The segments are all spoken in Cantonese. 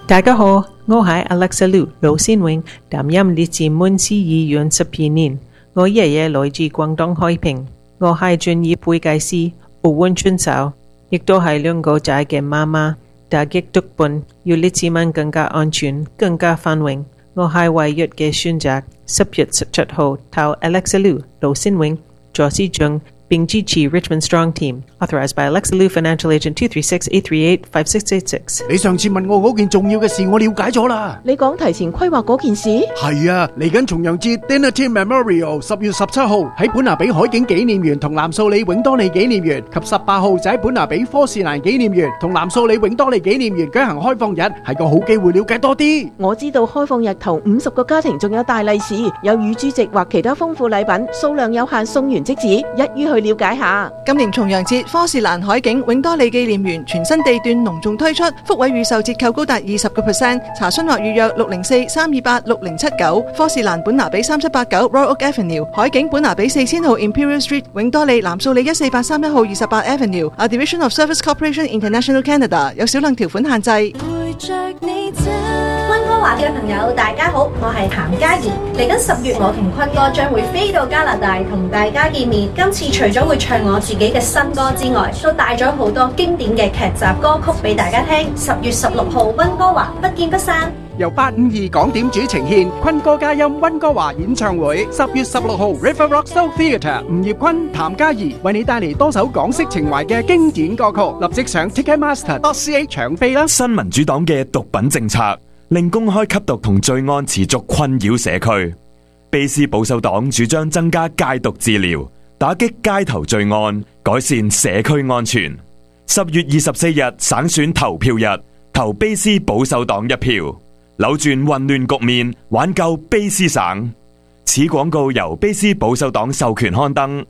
大家好，我係 Alexa Liu 盧先榮，擔任列治文市議員12年。我爺爺來自廣東海平，我係專業會計師，奧運選手，亦都係兩個仔嘅媽媽。打擊毒品要列治文更加安全、更加繁榮。我係唯一嘅選擇。10月17號投 Alexa Liu 盧先榮做市長，並支持 Richmond Strong Team. Authorized by Alexa Liu, Financial Agent 236-838-5686. 你上次問我嗰件重要嘅事，我了解咗啦。 你講提前規劃嗰件事？ 係啊，嚟緊重陽節 Dinner Team Memorial 10月17號喺本拿比海景紀念園同藍素里永多利紀念園，及18號就喺本拿比科士蘭紀念園同藍素里永多利紀念園舉行開放日，係個好機會了解多啲。 我知道開放日頭50個家庭仲有大利是，有乳豬席或其他豐富禮品，數量有限，送完即止，一於去了解下。 今年重陽節，科士蘭海景永多利紀念園全新地段隆重推出，福位預售折扣高達20%，查詢或預約604-328-6079，科士蘭本拿比3789 Royal Oak Avenue， 海景本拿比4000號 Imperial Street， 永多利藍素里14831號28 Avenue，A Division of Service Corporation International Canada， 有少量條款限制。 溫哥華嘅朋友大家好，我係譚嘉怡。嚟緊10月，我同坤哥將會飛到加拿大同大家見面。今次除咗會唱我自己嘅新歌之外，都帶咗好多經典嘅劇集歌曲俾大家聽。10月16號溫哥華不見不散。 由852港點主呈獻坤哥嘉音溫哥華演唱會，10月16號 River Rock Soul Theatre， 吳業坤、譚嘉怡為你帶嚟多首港式情懷嘅經典歌曲，立即上 Ticketmaster.ca 搶飛啦！ 新民主黨嘅毒品政策令公開吸毒同罪案持續困擾社區。卑斯保守黨主張增加戒毒治療，打擊街頭罪案，改善社區安全。10月24日省選投票日，投卑斯保守黨一票，扭轉混亂局面，挽救卑斯省。此廣告由卑斯保守黨授權刊登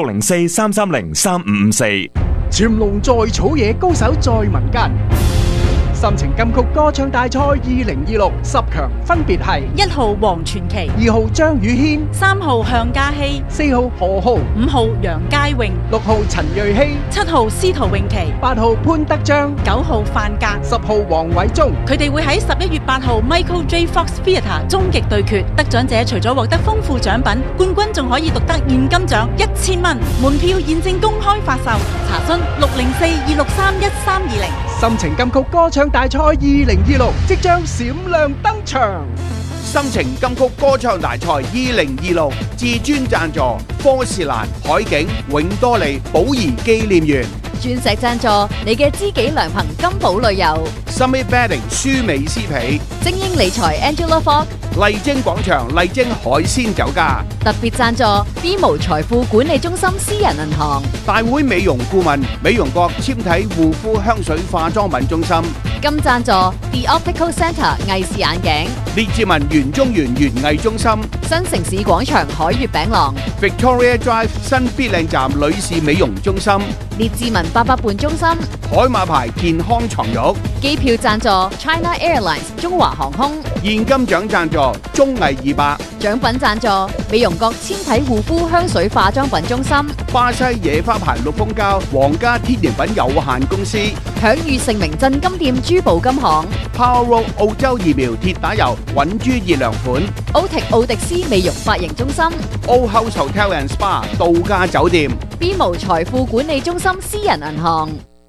，604-330-3554。 潛龍在草野，高手在民間。心情金曲歌唱大賽2026 10強分別係 1號黃傳奇、 2號張宇軒、 3號向嘉熙、 4號何浩、 5號楊佳穎、 6號陳瑞希、 7號司徒詠琪、 8號潘德章、 9號范格、 10號黃偉忠。佢哋會喺11月8號 Michael J. Fox Theatre 終極對決，得獎者除咗獲得豐富獎品，冠軍仲可以獨得現金獎1000蚊。門票現正公開發售，查詢604-263-1320。 心情金曲歌唱大賽2026即將閃亮登場。 心情金曲歌唱大賽2026至尊贊助科士蘭海景永多利寶儀紀念園， 鑽石贊助你嘅知己良朋金寶旅遊， Summit Bedding 舒美斯皮， 精英理財 Angela Fogg， 麗晶廣場麗晶海鮮酒家， 特別贊助 BMO 財富管理中心私人銀行， 大會美容顧問美容國纖體護膚香水化妝品中心， 金贊助 The Optical Centre 藝視眼鏡， 列治文園中園園藝中心， 新城市廣場海悅餅廊， Victoria Drive 新必靚站女士美容中心， 列治文88伴中心， 海馬牌健康床褥， 機票贊助 China Airlines 中華航空， 現金獎贊助綜藝200， 獎品贊助美容國纖體護膚香水化妝品中心， 巴西野花牌綠蜂膠皇家天然品有限公司， 享譽盛名鎮金店珠寶金行， Power Road 澳洲疫苗鐵打油穩珠熱涼款， 奧迪斯美容髮型中心， Old House Hotel and Spa 度假酒店， BMO 財富管理中心私人銀行。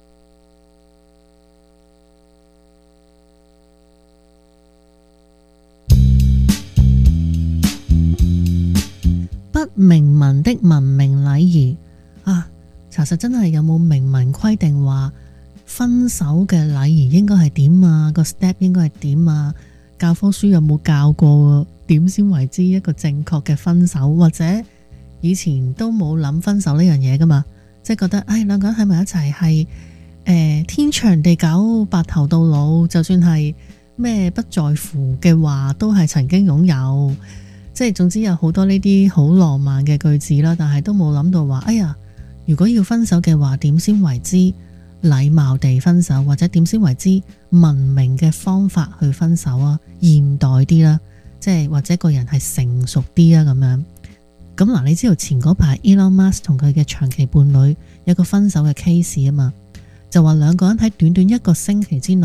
不明文的文明禮儀啊，查實真係有冇明文規定話分手嘅禮儀應該係點啊？個 step 應該係點啊？教科書有冇教過點先為之一個正確嘅分手？或者以前都冇諗分手呢樣嘢噶嘛？即係覺得兩個人喺埋一齊係天長地久，白頭到老，就算係咩不在乎嘅話，都係曾經擁有。即係總之有好多呢啲好浪漫嘅句子啦，但係都冇諗到話，如果要分手嘅話，點先為之禮貌地分手，或者點先為之文明嘅方法去分手啊？現代啲啦，即係或者個人係成熟啲啊咁樣。咁嗱，你知道前嗰排 Elon Musk 同佢嘅長期伴侶有個分手嘅 case 啊嘛，就話兩個人喺短短1個星期之內，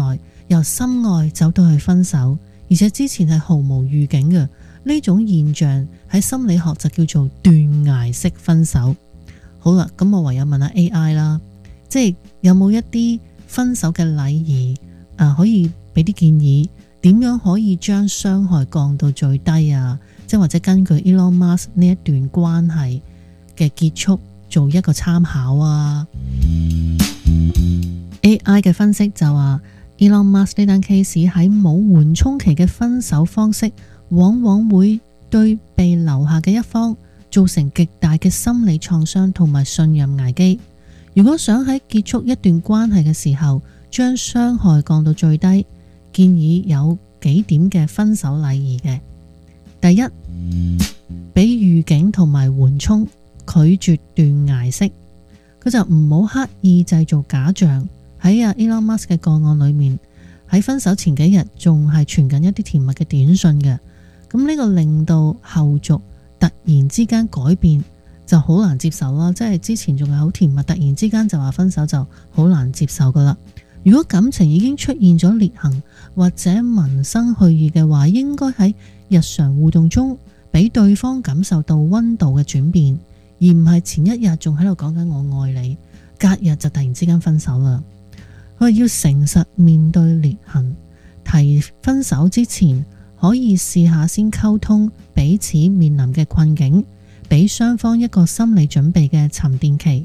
由深愛走到去分手，而且之前係毫無預警嘅。呢種現象喺心理學就叫做斷崖式分手。好啦，咁我唯有問下 AI 啦，即係有冇一啲分手嘅禮儀可以俾啲建議，點樣可以將傷害降到最低啊？即係或者根據 Elon Musk 呢一段關係嘅結束做一個參考啊。AI 嘅分析就話 Elon Musk 呢單 case 喺冇緩衝期嘅分手方式，往往會對被留下嘅一方造成極大嘅心理創傷同埋信任危機。如果想喺結束一段關係嘅時候將傷害降到最低，建議有幾點嘅分手禮儀嘅。第一，俾預警同埋緩衝，拒絕斷崖式。佢就唔好刻意製造假象。喺Elon Musk 嘅個案裏面，喺分手前幾日仲係傳緊一啲甜蜜嘅短信嘅。咁呢個令到後續突然之間改變就好難接受啦。即係之前仲係好甜蜜，突然之間就話分手就好難接受噶啦。如果感情已經出現咗裂痕或者萌生去意嘅話，應該喺日常互動中俾對方感受到溫度嘅轉變，而唔係前一日仲喺度講緊我愛你，隔日就突然之間分手啦。佢要誠實面對裂痕，提分手之前可以試下先溝通彼此面臨嘅困境，俾雙方一個心理準備嘅沉澱期。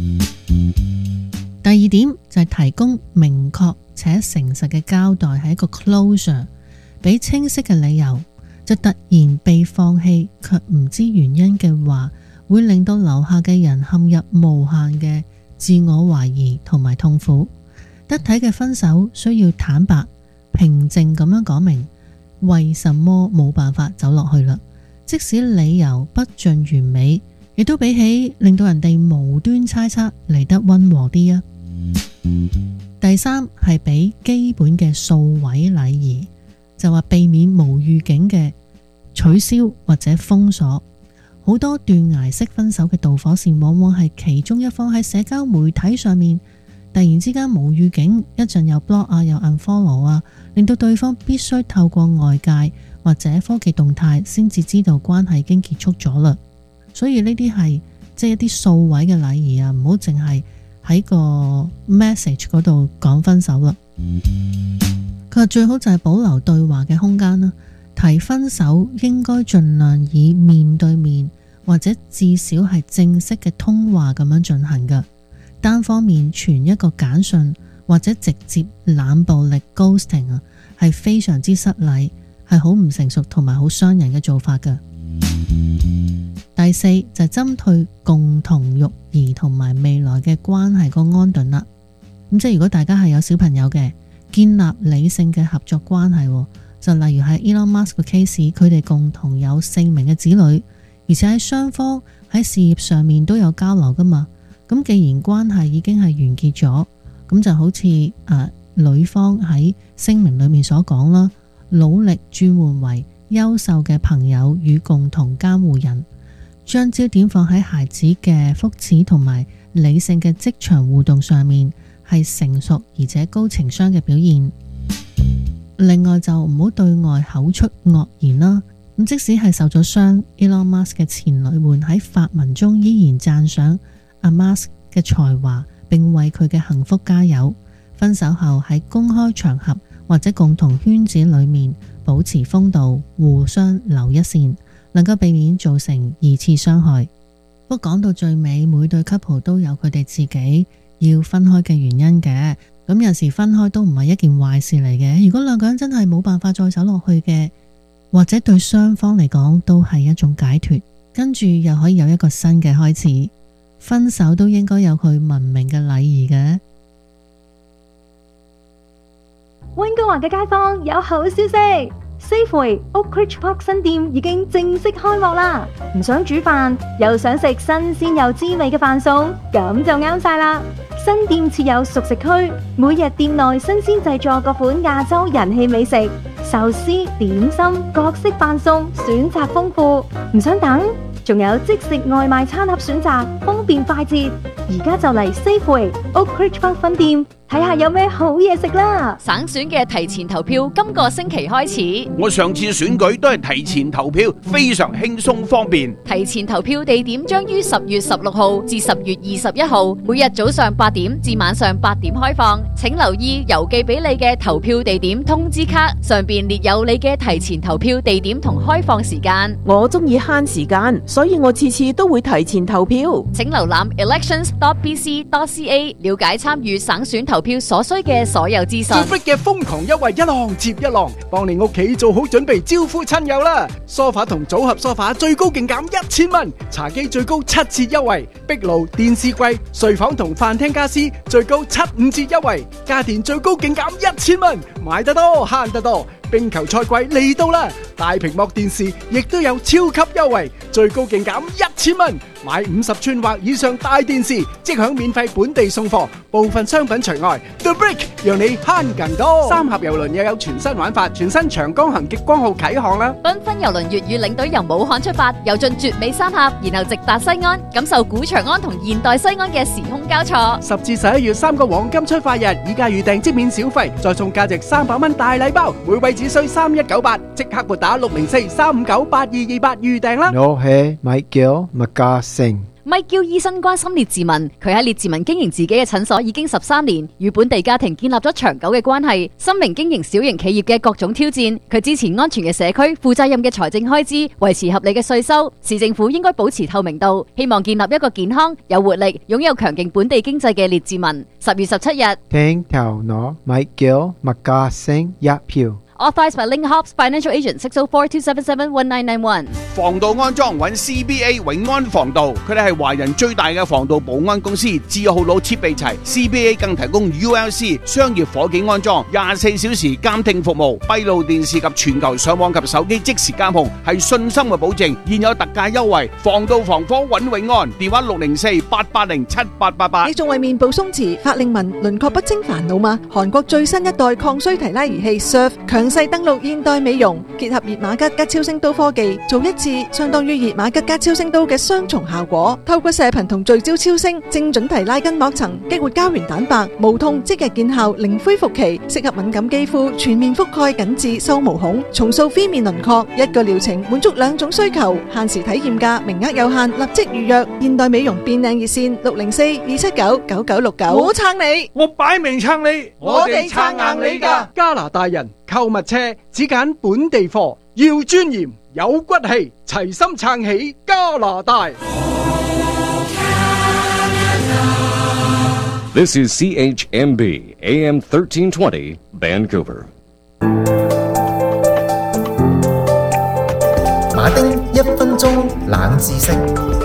第二點就係提供明確且誠實嘅交代，係一個 closure， 俾清晰嘅理由。就突然被放棄卻唔知原因嘅話，會令到留下嘅人陷入無限嘅自我懷疑同埋痛苦。得體嘅分手需要坦白平靜咁樣講明為什麼冇辦法走落去啦，即使理由不盡完美，亦都比起令到人哋無端猜測嚟得溫和啲啊。第三係俾基本嘅數位禮儀，就話避免無預警嘅取消或者封鎖。好多斷崖式分手嘅導火線往往係其中一方喺社交媒體上面突然之間無預警，一陣又 block 啊，又 unfollow 啊，令到對方必須透過外界或者科技動態先至知道關係已經結束咗啦。所以呢啲係即係一啲數位嘅禮儀啊，唔好淨係喺個 message 嗰度講分手啦。佢話最好就係保留對話嘅空間啦，提分手應該盡量以面對面或者至少係正式嘅通話咁樣進行㗎。單方面傳一個簡訊或者直接冷暴力 ghosting 啊，係非常之失禮，係好唔成熟同埋好傷人嘅做法㗎。第四就係針對共同育兒同埋未來嘅關係個安頓啦。咁即係如果大家係有小朋友嘅，建立理性嘅合作關係，就例如係 Elon Musk 嘅 case， 佢哋共同有4名嘅子女，而且喺雙方喺事業上面都有交流噶嘛。咁既然關係已經係完結咗，咁就好似女方喺聲明裏面所講啦，努力轉換為優秀嘅朋友與共同監護人，將焦點放喺孩子嘅福祉同埋理性嘅職場互動上面，係成熟而且高情商嘅表現。另外就唔好對外口出惡言啦。咁即使係受咗傷 ，Elon Musk 嘅前女們喺發文中依然讚賞阿 Musk 嘅才華，並為佢嘅幸福加油。分手後喺公開場合或者共同圈子裏面保持風度，互相留一線，能夠避免造成二次傷害。不過講到最尾，每對 couple 都有佢哋自己要分開嘅原因嘅。咁有時分開都唔係一件壞事嚟嘅。如果兩個人真係冇辦法再走落去嘅，或者對雙方嚟講都係一種解脫，跟住又可以有一個新嘅開始。分手都應該有佢文明嘅禮儀嘅。 溫哥華嘅街坊有好消息， Safeway Oakridge Park 新店已經正式開幕啦！唔想煮飯，又想食新鮮又滋味嘅飯餸，咁就啱晒啦！新店設有熟食區，每日店內新鮮製作各款亞洲人氣美食，壽司、點心、各式飯餸，選擇豐富。唔想等，仲有即食外賣餐盒選擇，方便快捷。 而家就嚟 Safeway Oakridge Park 分店睇下有咩好嘢食啦！ 省選嘅提前投票今個星期開始。 我上次選舉都係提前投票，非常輕鬆方便。 提前投票地點將於10月16號至10月21號，每日早上8點至晚上8點開放。請留意郵寄俾你嘅投票地點通知卡，上邊列有你嘅提前投票地點同開放時間。 我中意慳時間，所以我次次都會提前投票。 請瀏覽 elections.bc.ca 了解參與省選投票所需嘅所有資訊。 最逼嘅瘋狂優惠一浪接一浪，幫你屋企做好準備招呼親友啦！梳化同組合梳化最高勁減1000蚊，茶几最高7折優惠，壁爐、電視櫃、睡房同飯廳家私最高75折優惠，家電最高勁減1000蚊，買得多慳得多。冰球賽季嚟到啦，大屏幕電視亦都有超級優惠，最高勁減1000蚊，買50寸或以上大電視即享免費本地送貨，部分商品除外。The Brick 讓你慳更多。三峽郵輪又有全新玩法，全新長江行極光號啟航啦！ 繽紛郵輪粵語領隊由武漢出發，遊進絕美三峽，然後直達西安，感受古長安同現代西安嘅時空交錯。 10至11月3個黃金出發日，以價預訂即免小費，再送價值300蚊大禮包，每位只需3198，即刻撥打604-359-8228預訂啦。 我係米叫麥家成。 咪叫醫生關心列治文，佢喺列治文經營自己嘅診所已經13年，與本地家庭建立咗長久嘅關係。深明經營小型企業嘅各種挑戰，佢支持安全嘅社區、負責任嘅財政開支、維持合理嘅稅收。市政府應該保持透明度，希望建立一個健康、有活力、擁有強勁本地經濟嘅列治文。10月17日， 聽頭攞咪叫麥家成一票。 Authorized by Link Hops Financial Agent 604-277-1991。 防盜安裝揾 CBA 永安防盜，佢哋係華人最大嘅防盜保安公司，字號佬設備齊。CBA 更提供 ULC 商業伙計安裝，24小時監聽服務，閉路電視及全球上網及手機即時監控，係信心嘅保證。現有特價優惠，防盜防火揾永安，電話604-880-7888。 你仲為面部鬆弛、法令紋、輪廓不清煩惱嗎？韓國最新一代抗衰提拉儀器 Surf 強勢登陸現代美容，結合熱瑪吉加超聲刀科技，做一次相當於熱瑪吉加超聲刀嘅雙重效果。透過射頻同聚焦超聲，精準提拉筋膜層，激活膠原蛋白，無痛即日見效，零恢復期，適合敏感肌膚，全面覆蓋緊致收毛孔，重塑phía面輪廓。一個療程滿足兩種需求，限時體驗價，名額有限，立即預約。現代美容變靚熱線604-279-9969。我撐你， 我擺明撐你， 我哋撐硬你㗎。 加拿大人購物車只揀本地貨，要尊嚴有骨氣，齊心撐起加拿大。 This is CHMB AM 1320 Vancouver。 馬丁1分鐘冷知識。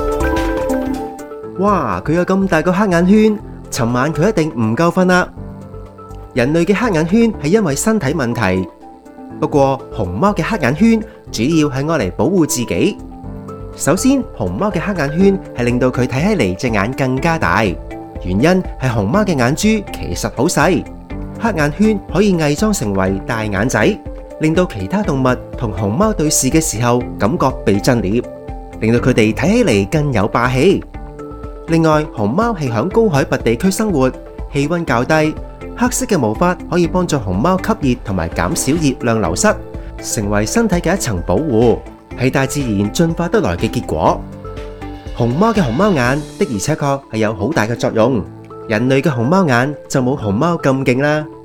哇！佢有咁大個黑眼圈，尋晚佢一定唔夠瞓啦。人類嘅黑眼圈係因為身體問題，不過熊貓嘅黑眼圈主要係愛嚟保護自己。首先，熊貓嘅黑眼圈係令到佢睇起嚟隻眼更加大，原因係熊貓嘅眼珠其實好細，黑眼圈可以偽裝成為大眼仔，令到其他動物同熊貓對視嘅時候感覺被震懾，令到佢哋睇起嚟更有霸氣。另外，熊貓係響高海拔地區生活，氣溫較低。黑色嘅毛髮可以幫助熊貓吸熱同埋減少熱量流失，成為身體嘅一層保護，係大自然進化得來嘅結果。熊貓嘅熊貓眼的而且確係有好大嘅作用，人類嘅熊貓眼就冇熊貓咁勁啦。